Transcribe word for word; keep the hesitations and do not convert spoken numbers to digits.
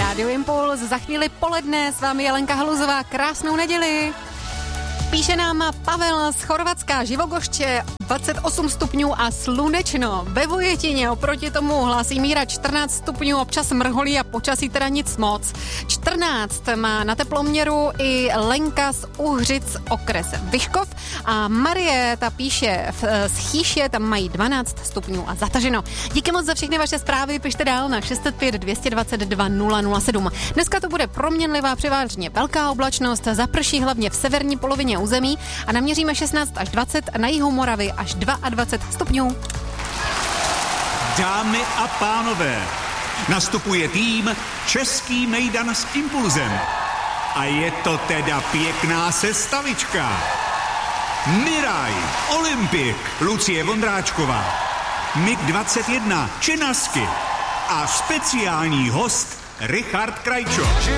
Rádio Impuls, za chvíli poledne, s vámi Jelenka Haluzová, krásnou neděli. Píše nám Pavel z Chorvatska, Živogoště, dvacet osm stupňů a slunečno. Ve Vojetině oproti tomu hlásí Míra čtrnáct stupňů, občas mrholí a počasí teda nic moc. čtrnáct má na teploměru i Lenka z Uhřic, okres Vyškov, a Marie ta píše z Chýše, tam mají dvanáct stupňů a zataženo. Díky moc za všechny vaše zprávy, pište dál na šest set pět dvě stě dvacet dva nula nula sedm. Dneska to bude proměnlivá, převážně velká oblačnost, zaprší hlavně v severní polovině území a naměříme šestnáct až dvacet, na jihu Moravy až dvacet dva stupňů. Dámy a pánové, nastupuje tým Český mejdan s Impulzem. A je to teda pěkná sestavička. Miraj, Olympik, Lucie Vondráčková, Mik dvacet jedna, Čenasky a speciální host Richard Krajčo.